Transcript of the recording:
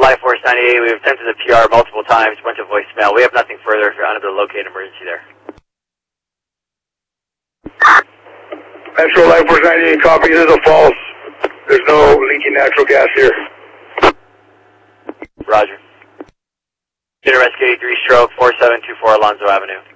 Life Force 98, we've attempted the PR multiple times, bunch of voicemail. We have nothing further if you're unable to locate an emergency there. Metro Life Force 98, copy. This is a false. There's no leaking natural gas here. Roger. Rescue 83 stroke 4724 Alonzo Avenue.